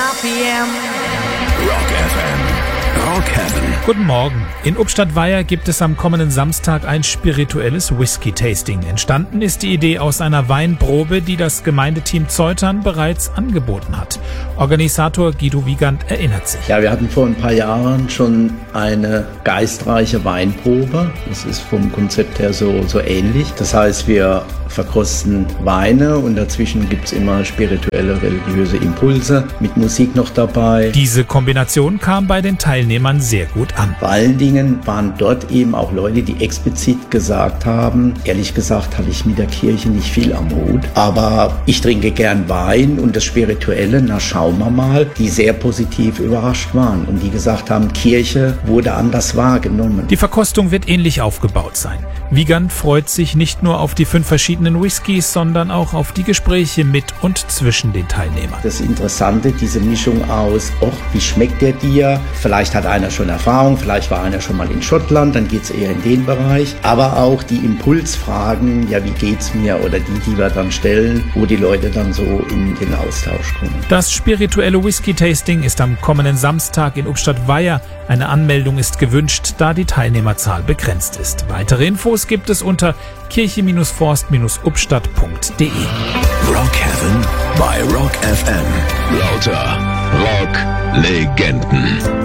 RPM. Rock FM. Rock Heaven. Guten Morgen. In Ubstadt-Weiher gibt es am kommenden Samstag ein spirituelles Whisky-Tasting. Entstanden ist die Idee aus einer Weinprobe, die das Gemeindeteam Zeutern bereits angeboten hat. Organisator Guido Wiegand erinnert sich. Ja, wir hatten vor ein paar Jahren schon eine geistreiche Weinprobe. Das ist vom Konzept her so ähnlich. Das heißt, wir verkosten Weine und dazwischen gibt es immer spirituelle, religiöse Impulse mit Musik noch dabei. Diese Kombination kam bei den Teilnehmern sehr gut an. Vor allen Dingen waren dort eben auch Leute, die explizit gesagt haben, ehrlich gesagt habe ich mit der Kirche nicht viel am Hut, aber ich trinke gern Wein und das Spirituelle, na schauen wir mal, die sehr positiv überrascht waren und die gesagt haben, Kirche wurde anders wahrgenommen. Die Verkostung wird ähnlich aufgebaut sein. Wiegand freut sich nicht nur auf die 5 verschiedenen Whiskys, sondern auch auf die Gespräche mit und zwischen den Teilnehmern. Das Interessante, diese Mischung aus, wie schmeckt der dir? Vielleicht hat einer schon Erfahrung, vielleicht war einer schon mal in Schottland, dann geht es eher in den Bereich. Aber auch die Impulsfragen, ja wie geht's mir? Oder die wir dann stellen, wo die Leute dann so in den Austausch kommen. Das spirituelle Whisky-Tasting ist am kommenden Samstag in Ubstadt-Weiher. Eine Anmeldung ist gewünscht, da die Teilnehmerzahl begrenzt ist. Weitere Infos gibt es unter kirche-forst-ubstadt.de. Rock Heaven bei Rock FM. Lauter Rock-Legenden.